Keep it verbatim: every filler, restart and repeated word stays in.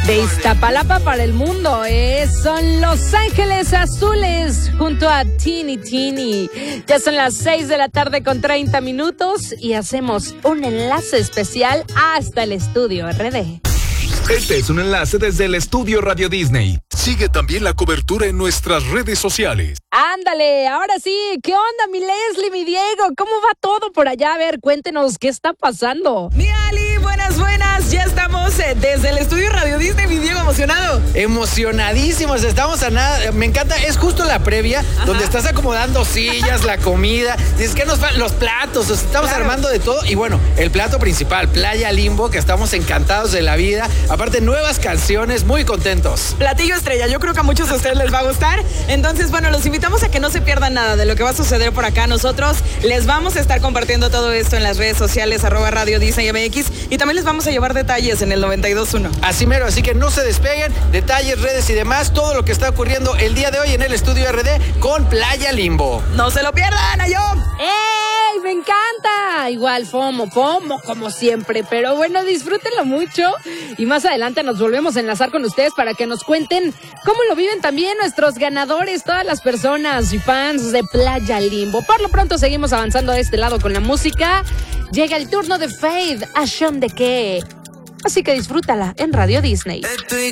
De Iztapalapa para el mundo, ¿eh? Son Los Ángeles Azules junto a Tini Tini. Ya son las seis de la tarde con treinta minutos y hacemos un enlace especial hasta el estudio R D. Este es un enlace desde el estudio Radio Disney. Sigue también la cobertura en nuestras redes sociales. Ándale, ahora sí, ¿qué onda, mi Leslie, mi Diego? ¿Cómo va todo por allá? A ver, cuéntenos, ¿qué está pasando? Mi Ali, buenas, buenas, ya estamos eh, desde el estudio Radio Disney, mi Diego, emocionado. Emocionadísimos, estamos a nada, me encanta, es justo la previa, Ajá. donde estás acomodando sillas, la comida, dices que nos faltan los platos, estamos claro. armando de todo, y bueno, el plato principal, Playa Limbo, que estamos encantados de la vida, aparte nuevas canciones, muy contentos. Platillo estrella, yo creo que a muchos de ustedes les va a gustar, entonces bueno, los invitamos a que no se pierdan nada de lo que va a suceder por acá. Nosotros les vamos a estar compartiendo todo esto en las redes sociales, arroba Radio Disney M X, y también les vamos a llevar detalles en el noventa y dos punto uno. Así mero, así que no se despeguen, detalles, redes y demás, todo lo que está ocurriendo el día de hoy en el estudio R D con Playa Limbo. ¡No se lo pierdan, Ayom! ¡Ey! ¡Me encanta! Igual FOMO, FOMO como siempre, pero bueno, disfrútenlo mucho y más adelante nos volvemos a enlazar con ustedes para que nos cuenten cómo lo viven también nuestros ganadores, todas las personas y fans de Playa Limbo. Por lo pronto seguimos avanzando de este lado con la música. Llega el turno de Faith, a Sean de qué. Así que disfrútala en Radio Disney.